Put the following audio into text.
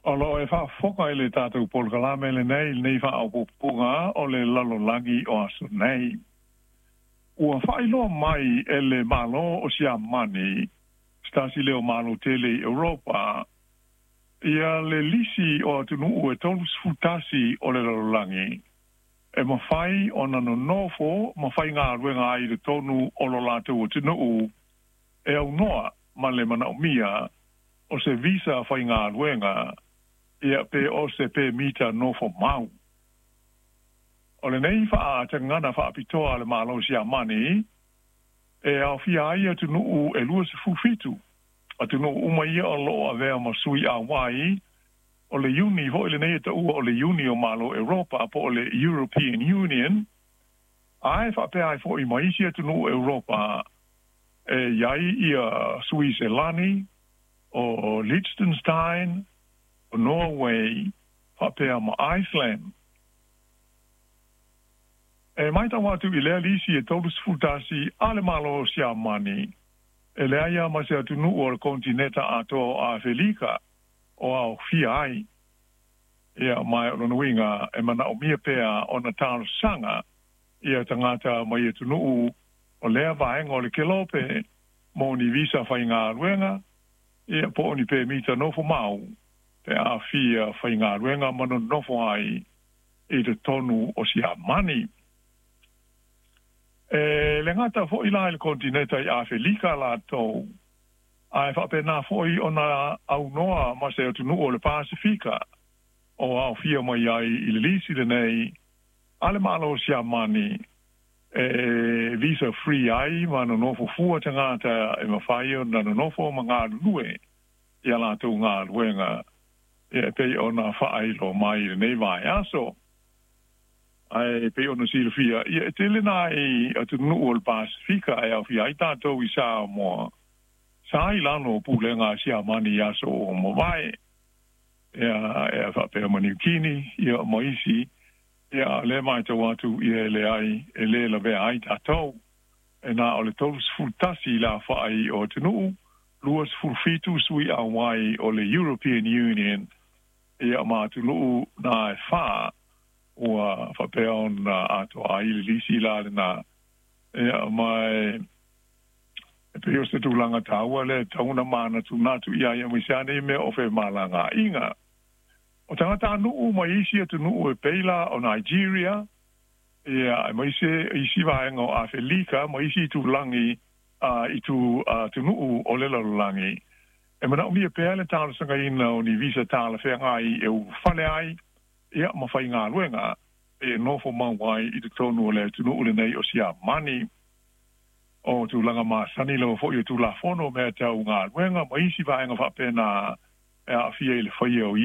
Olo e fa foka ele tātou polkalame le nei fa au pupunga o le lalolangi o asu nei. Ua whailoa mai ele malo o sia mani, stasi leo malo tele Europa, ia le lisi o atunu e tolus futasi o le lalolangi. E mawhai o nano nofo, mawhai ngā ruenga ai le tonu o lo lātou o tunu e au noa ma le mana o mia o se visa whai ngā ruenga ia pe o se pe mita nofo mau. O le nei wha te ngana wha apitoa le malo si a mani, e au fia ai atu nuu e lua se fufitu. Atu nuu umaia o loa vea masui a wai, o le uni, ho le nei ta ua o le uni o malo Europa, po o le European Union, ai wha pe ai fo i maisi atu nuu Europa, e iai ia Switzerlani, o Liechtenstein, o Norway, whapea ma Iceland. E maita watu I lea lisi e tolus futasi ale malo sia mani. E lea ia ma se atunu o le kontineta ato a Felika o au fiai. Ia mai o nuinga e mana o mia pea o na talo sanga ia tangata mai atunu o lea vaenga o le kelope mo ni visa whai ngā ruenga ia po ni pe mita nofo mau. Te a fia whai ngā ruenga mano nofo ai I te tonu o sia mani. Le ngata fo ila il kontineta I Afrika la tau. Ai whapena fo I ona au noa ma se atunu o le Pasifika. O au fia mai ai I le lisi le nei. Ale malo sia mani. Visa free ai mano nofo fua te ngata e mawhai o nano nofo ma ngā lue. Ia la tau ngā luenga. E pei ona whaailo mai nei vai aso. Ai pei ona silfia. Ia e tele nai atu nuu o le Pasifika e au fia I tātou I saa moa. Sa I lano pulenga sia mani aso o mo vai. Ia whapea mani ukini, ia moisi. Ia le mai tau atu ia le ai, e le la vea ai tātou. E nā o le tolus fultasi la whaai o te nuu. Luas fulfitu sui a wai o le European Union. Ia mātu luu nā e wha ua whapea on ato a ili lisi la le nā. Ia mai e peo se tūlanga tāua le tauna mana tu nātu ia ia misane me ofe malanga inga. O tangata nuu mai isi atu nuu e peila o Nigeria. Ia mai se isi vaenga o Afrika mai isi tūlangi I tu nuu o le lalulangi. E mana umia pēle tāla sanga ina o ni visa tāla whea ngai e u whale ai, ia mawhai ngā luenga, e nofo mawai I te tonu o le tunu ule nei o sia mani, o tu langa maa sani lau fo I tu la fono mea tau ngā luenga, ma isi vaenga whapena e a fia I le whaia o